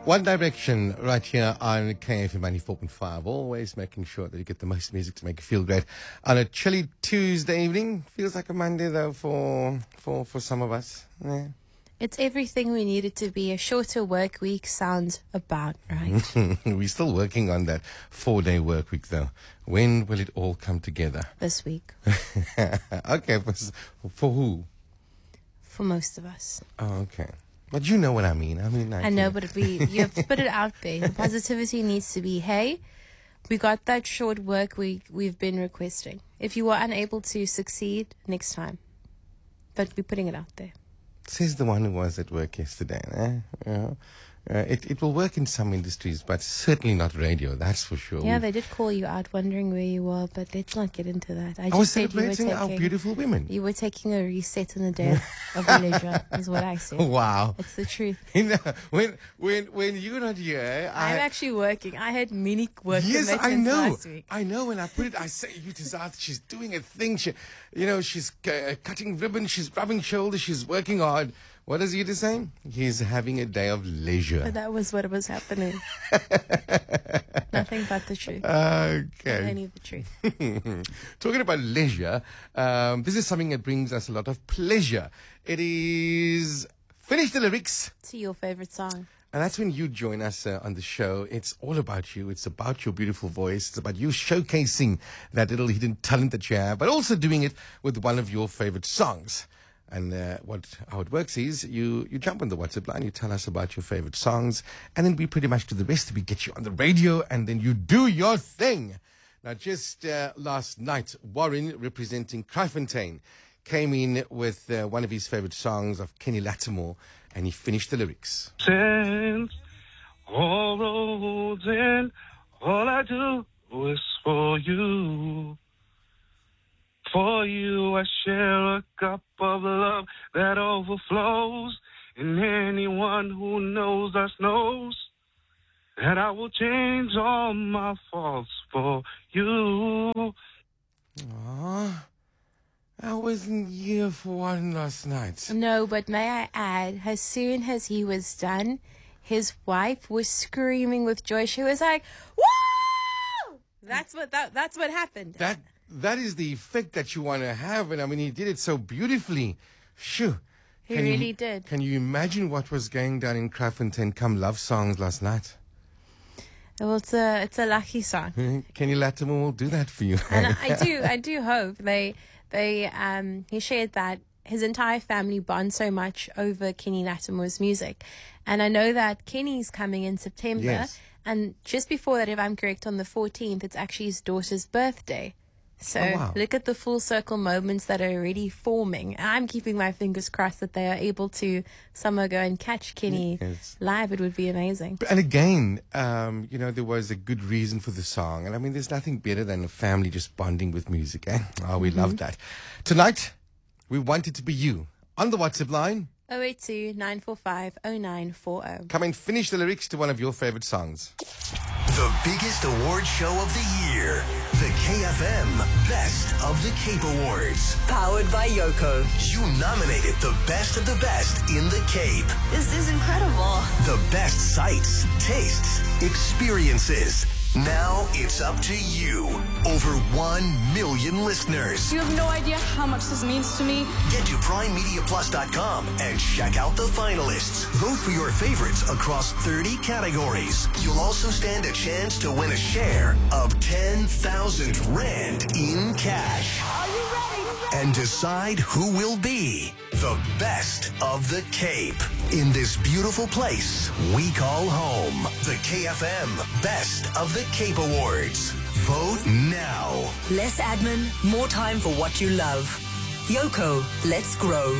One Direction right here on KFM 94.5. Always making sure that you get the most music to make you feel great. On a chilly Tuesday evening. Feels like a Monday though for some of us. Yeah. It's everything we need it to be. A shorter work week sounds about right. We're still working on that 4-day work week though. When will it all come together? This week. Okay, for who? For most of us. Oh, okay. But you know what I mean. I know, but you have to put it out there. The positivity needs to be, hey, we got that short work we've been requesting. If you were unable to succeed, next time. But we're putting it out there. Says the one who was at work yesterday. It will work in some industries, but certainly not radio, that's for sure. Yeah, they did call you out wondering where you were, but let's not get into that. I was celebrating our beautiful women. You were taking a reset in the day of leisure, is what I said. Wow. It's the truth. When you're not here... I'm actually working. I had many work commitments last week. I know. When I put it, I say, she's doing a thing. She's cutting ribbons, she's rubbing shoulders, she's working hard. What does Yuta say? He's having a day of leisure. But that was what was happening. Nothing but the truth. Okay. Only the truth. Talking about leisure, this is something that brings us a lot of pleasure. It is Finish the Lyrics. To your favorite song. And that's when you join us on the show. It's all about you. It's about your beautiful voice. It's about you showcasing that little hidden talent that you have, but also doing it with one of your favorite songs. And how it works is you jump on the WhatsApp line, you tell us about your favorite songs, and then we pretty much do the rest. We get you on the radio, and then you do your thing. Now, just last night, Warren, representing Kraaifontein, came in with one of his favorite songs of Kenny Lattimore, and he finished the lyrics. Since all roads end, all I do is for you. For you, I share a cup of love that overflows. And anyone who knows us knows that I will change all my faults for you. Aww. I wasn't here for one last night. No, but may I add, as soon as he was done, his wife was screaming with joy. She was like, "Woo!" That's what happened. That is the effect that you want to have. And I mean, he did it so beautifully. Shoo. He really did. Can you imagine what was going down in Kraaifontein come love songs last night? Well, it's a lucky song. Kenny Lattimore will do that for you. And I do hope he shared that his entire family bonds so much over Kenny Lattimore's music. And I know that Kenny's coming in September. Yes. And just before that, if I'm correct, on the 14th, it's actually his daughter's birthday. So Look at the full circle moments that are already forming. I'm keeping my fingers crossed that they are able to somehow go and catch Kenny live. It would be amazing. And again, there was a good reason for the song. And I mean, there's nothing better than a family just bonding with music. Eh? Oh, we love that. Tonight, we want it to be you. On the WhatsApp line, 082-945-0940. Come and finish the lyrics to one of your favorite songs. The biggest award show of the year. The KFM Best of the Cape Awards. Powered by Yoko. You nominated the best of the best in the Cape. This is incredible. The best sights, tastes, experiences. Now it's up to you. Over 1 million listeners. You have no idea how much this means to me. Get to PrimeMediaPlus.com and check out the finalists. Vote for your favorites across 30 categories. You'll also stand a chance to win a share of 10,000 Rand in cash. Are you ready? And decide who will be the best of the Cape. In this beautiful place we call home. The KFM Best of the Cape Awards. Vote now. Less admin, more time for what you love. Yoko, let's grow.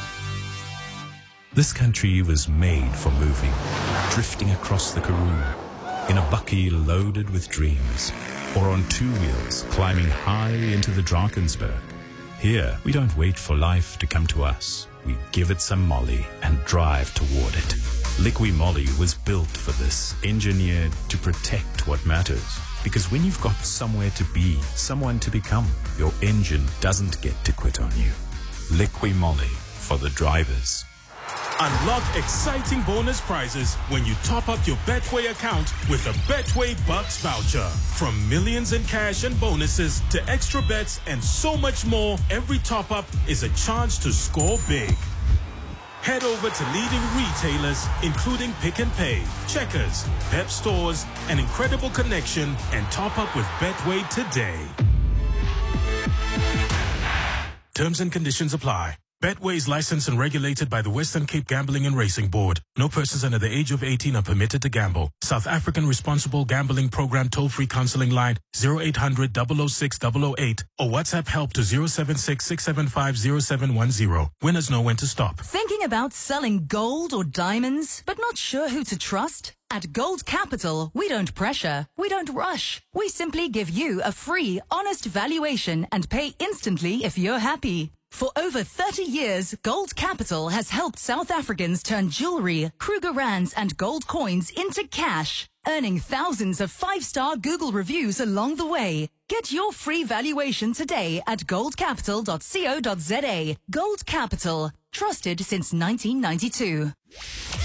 This country was made for moving, drifting across the Karoo, in a bakkie loaded with dreams, or on 2 wheels climbing high into the Drakensberg. Here, we don't wait for life to come to us. We give it some Molly and drive toward it. Liqui Moly was built for this, engineered to protect what matters. Because when you've got somewhere to be, someone to become, your engine doesn't get to quit on you. Liqui Moly for the drivers. Unlock exciting bonus prizes when you top up your Betway account with a Betway Bucks voucher. From millions in cash and bonuses to extra bets and so much more, every top-up is a chance to score big. Head over to leading retailers, including Pick and Pay, Checkers, Pep Stores, and Incredible Connection, and top up with Betway today. Terms and conditions apply. Betway is licensed and regulated by the Western Cape Gambling and Racing Board. No persons under the age of 18 are permitted to gamble. South African Responsible Gambling Program toll-free counseling line 0800 006 008 or WhatsApp help to 076 675 0710. Winners know when to stop. Thinking about selling gold or diamonds, but not sure who to trust? At Gold Capital, we don't pressure, we don't rush. We simply give you a free, honest valuation and pay instantly if you're happy. For over 30 years, Gold Capital has helped South Africans turn jewelry, Kruger Rands and gold coins into cash, earning thousands of 5-star Google reviews along the way. Get your free valuation today at goldcapital.co.za. Gold Capital, trusted since 1992.